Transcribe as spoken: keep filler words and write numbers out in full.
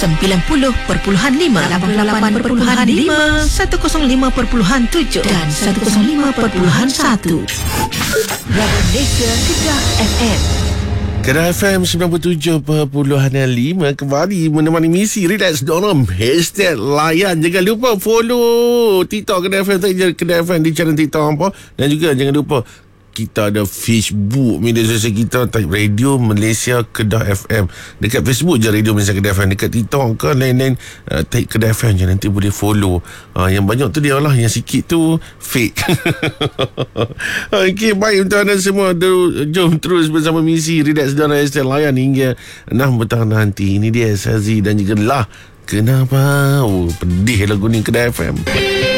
sembilan puluh perpuluhan lima, lapan puluh lapan perpuluhan lima, seratus lima perpuluhan tujuh dan seratus lima perpuluhan satu. Radio Malaysia Kedah F M. Kedah F M sembilan puluh tujuh perpuluhan lima kembali menemani misi Relax Dalam Hashtag Layan. Jangan lupa follow TikTok Kedah F M, Kedah F M di channel TikTok apa. Dan juga jangan lupa kita ada Facebook, media sosial kita, type Radio Malaysia Kedah F M. Dekat Facebook je Radio Malaysia Kedah F M. Dekat TikTok ke lain-lain, uh, type Kedah F M je, nanti boleh follow. uh, Yang banyak tu dia lah, yang sikit tu fake. Okey, baik untuk anda semua. Jom terus bersama misi Relax dan Hashtag Layan hingga enam petang nanti. Ini dia Sazi dan juga Lah Kenapa. Oh, pedih lagu ni Kedah F M.